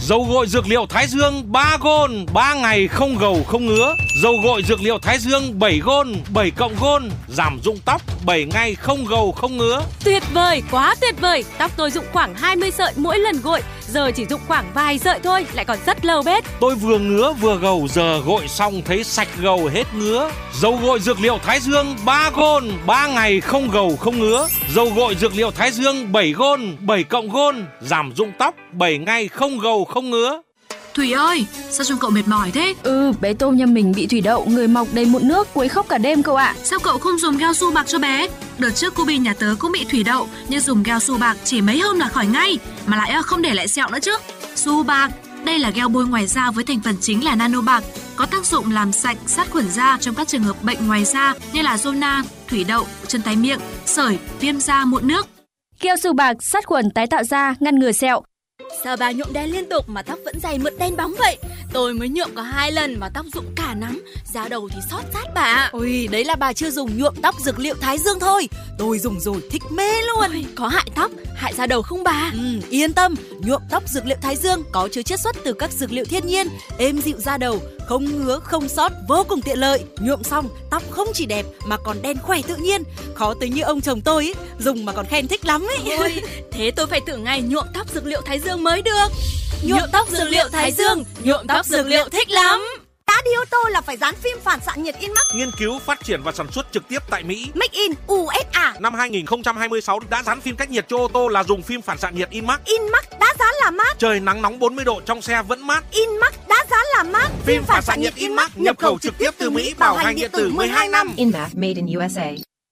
Dầu gội dược liệu Thái Dương 3 gôn, 3 ngày không gầu không ngứa. Dầu gội dược liệu Thái Dương 7 gôn, 7 cộng gôn, giảm rụng tóc 7 ngày không gầu không ngứa. Tuyệt vời, quá tuyệt vời. Tóc tôi rụng khoảng 20 sợi mỗi lần gội, giờ chỉ rụng khoảng vài sợi thôi, lại còn rất lâu bết. Tôi vừa ngứa vừa gầu, giờ gội xong thấy sạch gầu hết ngứa. Dầu gội dược liệu Thái Dương 3 gôn, 3 ngày không gầu không ngứa. Dầu gội dược liệu Thái Dương 7 gôn, 7 cộng gôn, giảm rụng tóc 7 ngày không gầu không ngứa. Thủy ơi, sao trông cậu mệt mỏi thế? Bé Tôm nhà mình bị thủy đậu, người mọc đầy mụn nước, quấy khóc cả đêm cậu ạ. Sao cậu không dùng Gel Su Bạc cho bé? Đợt trước cô Bi nhà tớ cũng bị thủy đậu, nhưng dùng Gel Su Bạc chỉ mấy hôm là khỏi ngay, mà lại không để lại sẹo nữa chứ. Su Bạc, đây là gel bôi ngoài da với thành phần chính là nano bạc, có tác dụng làm sạch, sát khuẩn da trong các trường hợp bệnh ngoài da như là zona, thủy đậu, chân tay miệng, sởi, viêm da, mụn nước. Gel Su Bạc sát khuẩn tái tạo da, ngăn ngừa sẹo. Sao bà nhuộm đen liên tục mà tóc vẫn dày mượt đen bóng vậy? Tôi mới nhuộm có 2 lần mà tóc rụng cả nắm, da đầu thì xót rát bà ạ. Ôi, đấy là bà chưa dùng nhuộm tóc dược liệu Thái Dương thôi. Tôi dùng rồi thích mê luôn. Ôi, có hại tóc, hại da đầu không bà? Yên tâm, nhuộm tóc dược liệu Thái Dương có chứa chiết xuất từ các dược liệu thiên nhiên, êm dịu da đầu, không ngứa, không xót, vô cùng tiện lợi. Nhuộm xong, tóc không chỉ đẹp mà còn đen khỏe tự nhiên. Khó tính như ông chồng tôi ấy, dùng mà còn khen thích lắm ấy. Ôi, thế tôi phải thử ngay nhuộm tóc dược liệu Thái Dương mới được. Nhuộm tóc dược liệu Thái Dương, nhuộm tóc dược liệu thích lắm. Đã đi ô tô là phải dán phim phản xạ nhiệt Inmax. Nghiên cứu, phát triển và sản xuất trực tiếp tại Mỹ. Make in USA. Năm 2026 đã dán phim cách nhiệt cho ô tô là dùng phim phản xạ nhiệt Inmax. Inmax đã dán là mát. Trời nắng nóng 40 độ trong xe vẫn mát. Inmax đã dán là mát. Phim phản xạ nhiệt Inmax nhập khẩu trực tiếp từ Mỹ, bảo hành điện tử 12 năm. Inmax made in USA.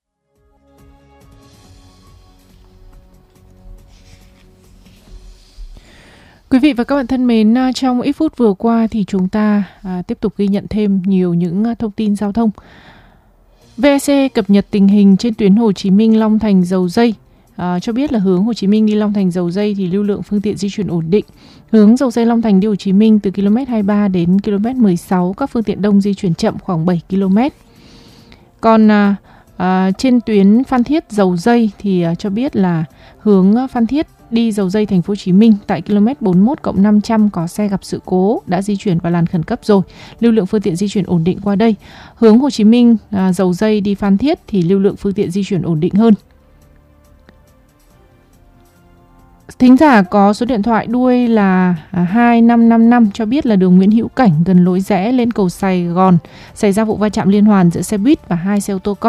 Quý vị và các bạn thân mến, trong ít phút vừa qua thì chúng ta tiếp tục ghi nhận thêm nhiều những thông tin giao thông. VEC cập nhật tình hình trên tuyến Hồ Chí Minh Long Thành Dầu Giây, cho biết là hướng Hồ Chí Minh đi Long Thành Dầu Giây thì lưu lượng phương tiện di chuyển ổn định. Hướng Dầu Giây Long Thành đi Hồ Chí Minh từ km 23 đến km 16, các phương tiện đông di chuyển chậm khoảng 7 km. Còn trên tuyến Phan Thiết Dầu Giây thì cho biết là hướng Phan Thiết đi Dầu Giây Thành phố Hồ Chí Minh tại km 41+500 có xe gặp sự cố, đã di chuyển vào làn khẩn cấp rồi. Lưu lượng phương tiện di chuyển ổn định qua đây. Hướng Hồ Chí Minh Dầu Giây đi Phan Thiết thì lưu lượng phương tiện di chuyển ổn định hơn. Thính giả có số điện thoại đuôi là 2555 cho biết là đường Nguyễn Hữu Cảnh gần lối rẽ lên cầu Sài Gòn xảy ra vụ va chạm liên hoàn giữa xe buýt và 2 xe ô tô con.